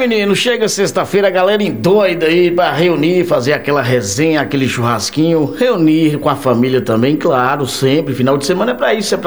menino, chega sexta-feira, a galera doida aí pra reunir, fazer aquela resenha, aquele churrasquinho, reunir com a família também, claro, sempre. Final de semana é pra isso, é pra